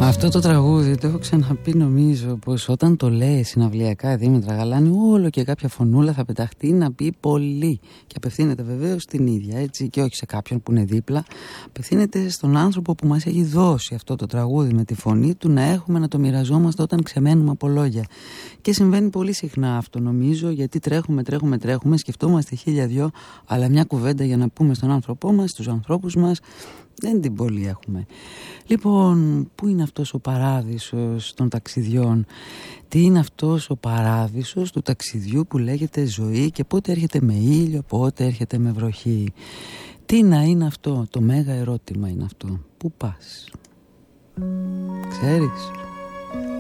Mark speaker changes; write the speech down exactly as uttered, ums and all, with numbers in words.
Speaker 1: Αυτό το τραγούδι το έχω ξαναπεί, νομίζω πως όταν το λέει συναυλιακά Δήμητρα Γαλάνη, όλο και κάποια φωνούλα θα πεταχτεί να πει πολύ. Και απευθύνεται βεβαίως στην ίδια, έτσι, και όχι σε κάποιον που είναι δίπλα. Απευθύνεται στον άνθρωπο που μας έχει δώσει αυτό το τραγούδι με τη φωνή του, να έχουμε να το μοιραζόμαστε όταν ξεμένουμε από λόγια. Και συμβαίνει πολύ συχνά αυτό, νομίζω, γιατί τρέχουμε, τρέχουμε, τρέχουμε, σκεφτόμαστε χίλια δυο, αλλά μια κουβέντα για να πούμε στον άνθρωπό μας, στους ανθρώπους μας, δεν την πολύ έχουμε. Λοιπόν, πού είναι αυτός ο παράδεισος των ταξιδιών? Τι είναι αυτός ο παράδεισος του ταξιδιού που λέγεται ζωή και πότε έρχεται με ήλιο, πότε έρχεται με βροχή? Τι να είναι αυτό? Το μέγα ερώτημα είναι αυτό. Πού πας? Ξέρεις?